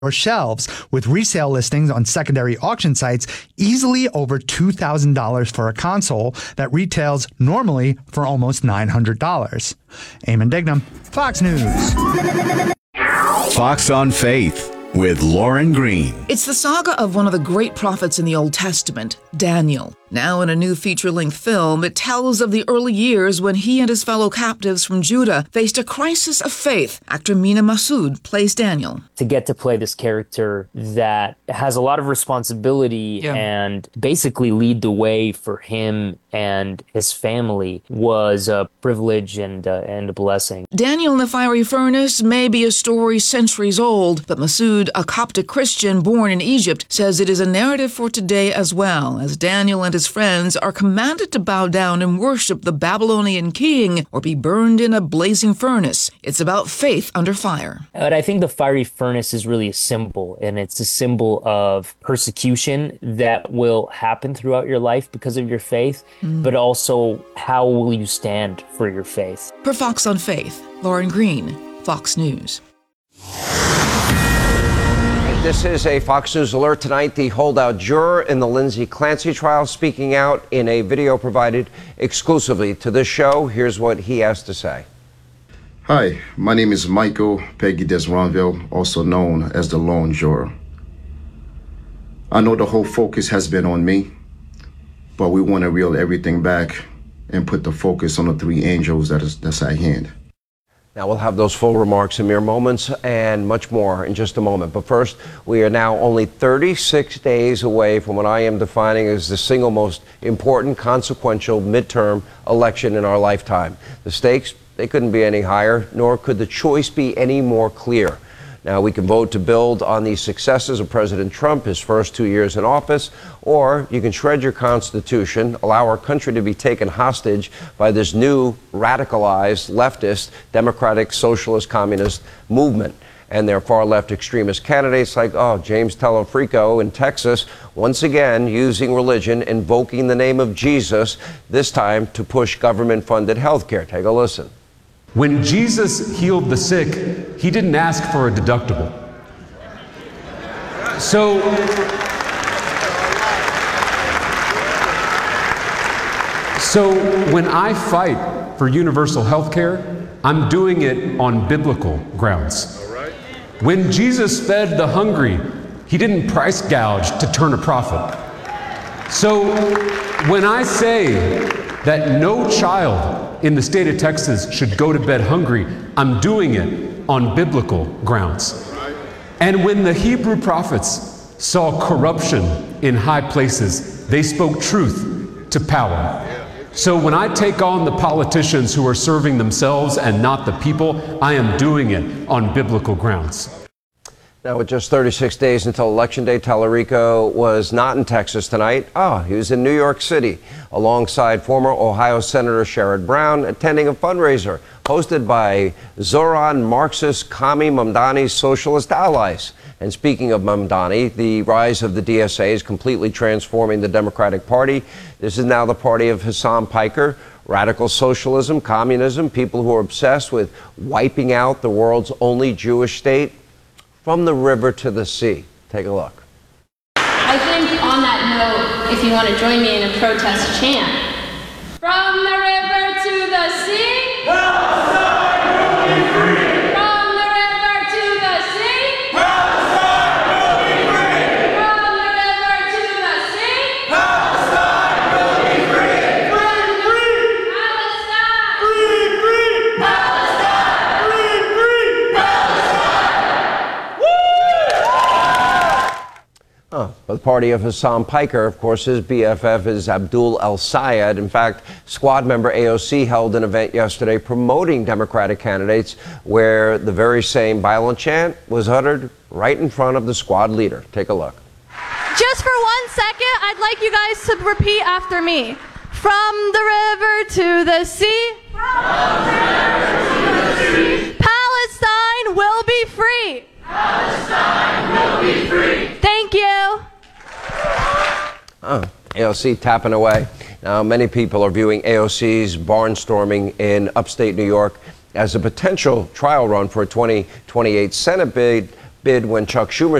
shelves, with resale listings on secondary auction sites easily over $2,000 for a console that retails normally for almost $900. Eamon Dignam, Fox News. Fox on Faith with Lauren Green. It's the saga of one of the great prophets in the Old Testament, Daniel. Now in a new feature-length film, it tells of the early years when he and his fellow captives from Judah faced a crisis of faith. Actor Mina Massoud plays Daniel. To get to play this character that has a lot of responsibility and basically lead the way for him and his family was a privilege and a blessing. Daniel in the Fiery Furnace may be a story centuries old, but Massoud, a Coptic Christian born in Egypt, says it is a narrative for today as well, as Daniel and his friends are commanded to bow down and worship the Babylonian king or be burned in a blazing furnace. It's about faith under fire. But I think the fiery furnace is really a symbol, and it's a symbol of persecution that will happen throughout your life because of your faith, but also how will you stand for your faith. For Fox on Faith, Lauren Green, Fox News. This is a Fox News alert tonight. The holdout juror in the Lindsay Clancy trial speaking out in a video provided exclusively to this show. Here's what he has to say. Hi, my name is Michael Peggy Desronville, also known as the lone juror. I know the whole focus has been on me, but we want to reel everything back and put the focus on the three angels that's at hand. Now, we'll have those full remarks in mere moments and much more in just a moment. But first, we are now only 36 days away from what I am defining as the single most important, consequential midterm election in our lifetime. The stakes, they couldn't be any higher, nor could the choice be any more clear. Now, we can vote to build on the successes of President Trump, his first 2 years in office, or you can shred your Constitution, allow our country to be taken hostage by this new radicalized leftist, democratic, socialist, communist movement. And their far-left extremist candidates like, James Telefrico in Texas, once again using religion, invoking the name of Jesus, this time to push government-funded health care. Take a listen. When Jesus healed the sick, he didn't ask for a deductible. So when I fight for universal health care, I'm doing it on biblical grounds. When Jesus fed the hungry, he didn't price gouge to turn a profit. So when I say that no child in the state of Texas should go to bed hungry, I'm doing it on biblical grounds. And when the Hebrew prophets saw corruption in high places, they spoke truth to power. So when I take on the politicians who are serving themselves and not the people, I am doing it on biblical grounds. Now, with just 36 days until Election Day, Telefrico was not in Texas tonight. He was in New York City alongside former Ohio Senator Sherrod Brown, attending a fundraiser hosted by Zoran Marxist Kami Mamdani's socialist allies. And speaking of Mamdani, the rise of the DSA is completely transforming the Democratic Party. This is now the party of Hasan Piker. Radical socialism, communism, people who are obsessed with wiping out the world's only Jewish state. From the river to the sea. Take a look. I think on that note, if you want to join me in a protest chant. From the river to the sea. Palestine will be free. From the river to the sea. Palestine will be free. From the river to the sea. Palestine will be free. Free, free. Palestine. Free, free. Palestine. Free, free. Palestine. The party of Hasan Piker, of course, his BFF is Abdul El-Sayed. In fact, squad member AOC held an event yesterday promoting Democratic candidates where the very same violent chant was uttered right in front of the squad leader. Take a look. Just for 1 second, I'd like you guys to repeat after me. From the river to the sea. From the river to the sea. Palestine will be free. Palestine will be free. Thank you. AOC tapping away. Now, many people are viewing AOC's barnstorming in upstate New York as a potential trial run for a 2028 Senate bid, bid when Chuck Schumer